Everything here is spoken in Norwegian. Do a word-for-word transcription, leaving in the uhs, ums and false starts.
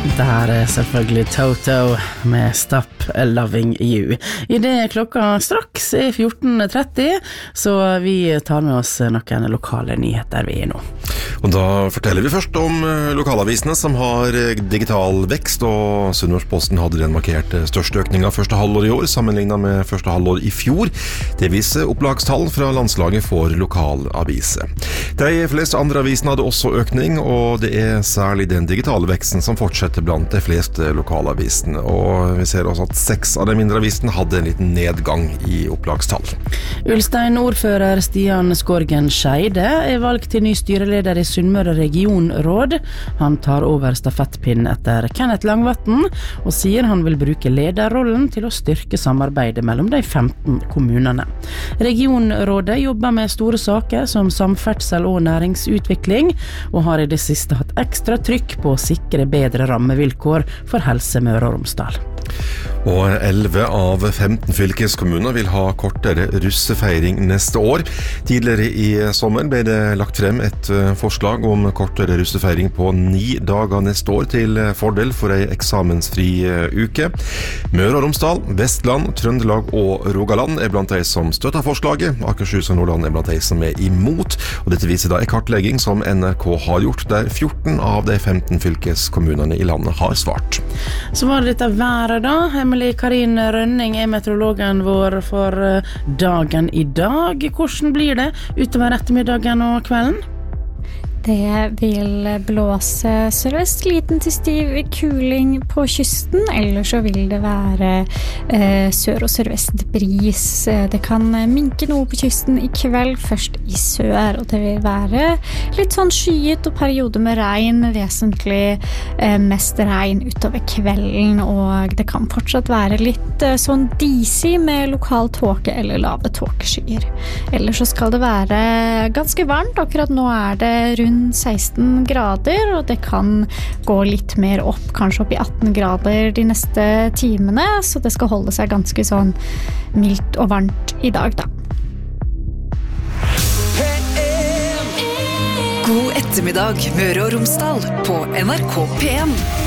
Det her er selvfølgelig Toto med Stop Loving You. I det klokka straks er fjorten tretti, så vi tar med oss noen lokale nyheter vi er nå. Og da forteller vi først om lokalavisene som har digital vekst, og Sunnmørsposten hadde den markert største økningen første halvår i år, sammenlignet med første halvår i fjor. Det viser opplagstall fra landslaget for lokalaviser. De fleste andre avisene hadde også økning, og det er særlig den digitale veksten som fortsetter blant de fleste lokalavisene. Og vi ser også at seks av de mindre avisene hadde en liten nedgang i opplagstall. Ulstein-ordfører Stian Skorgen Scheide er valgt til ny styreleder i Sunnmøre regionråd. Han tar over stafettpinnen etter Kenneth Langvatn, og sier han vil bruke lederrollen til å styrke samarbeidet mellom de femten kommunene. Regionrådet jobber med store saker som samferdsel og næringsutvikling, og har i det siste hatt ekstra trykk på å sikre bedre rammevilkår for Helse Møre og Romsdal. Og elleve av femten fylkeskommuner vil ha kortere russefeiring neste år. Tidligere i sommer ble det lagt frem et forslag om kortere russefeiring på ni dager neste år til fordel for en eksamensfri uke. Møre og Romsdal, Vestland, Trøndelag og Rogaland er blant de som støtter forslaget. Akershus og Nordland er blant de som er imot. Og dette viser da en kartlegging som N R K har gjort, der fjorten av de femten fylkeskommunene i landet har svart. Så var det dette været da. Emily Karin Rønning er meteorologen vår for dagen i dag. Hvordan blir det utover ettermiddagen og kvelden? Det vil blåse sørvest, liten til stiv kuling på kysten, eller så vil det være eh, sør- og sørvest bris. Det kan minke noe på kysten i kveld, først i sør, og det vil være litt sånn skyet og perioder med regn, vesentlig eh, mest regn utover kvelden, og det kan fortsatt være litt eh, sånn disig med lokal tåke eller lave tåkeskyer. Ellers så skal det være ganske varmt, akkurat nå er det rundt seksten grader, og det kan gå litt mer opp, kanskje opp i atten grader de neste timene, så det skal holde seg ganske sånn mildt og varmt i dag da. God ettermiddag, Møre og Romsdal på N R K P en.